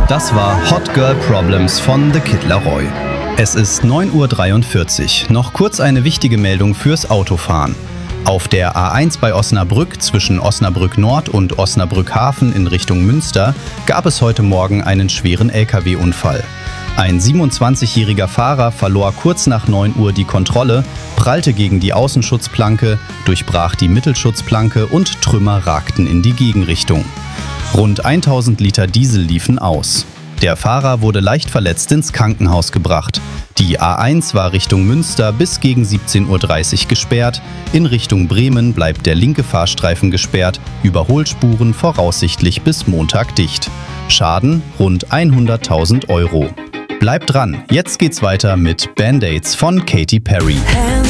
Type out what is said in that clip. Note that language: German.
Das war Hot Girl Problems von The Kid Laroi. Es ist 9:43 Uhr. Noch kurz eine wichtige Meldung fürs Autofahren. Auf der A1 bei Osnabrück zwischen Osnabrück Nord und Osnabrück Hafen in Richtung Münster gab es heute Morgen einen schweren LKW-Unfall. Ein 27-jähriger Fahrer verlor kurz nach 9 Uhr die Kontrolle, prallte gegen die Außenschutzplanke, durchbrach die Mittelschutzplanke und Trümmer ragten in die Gegenrichtung. Rund 1000 Liter Diesel liefen aus. Der Fahrer wurde leicht verletzt ins Krankenhaus gebracht. Die A1 war Richtung Münster bis gegen 17:30 Uhr gesperrt. In Richtung Bremen bleibt der linke Fahrstreifen gesperrt, Überholspuren voraussichtlich bis Montag dicht. Schaden rund 100.000 Euro. Bleibt dran, jetzt geht's weiter mit Band-Aids von Katy Perry.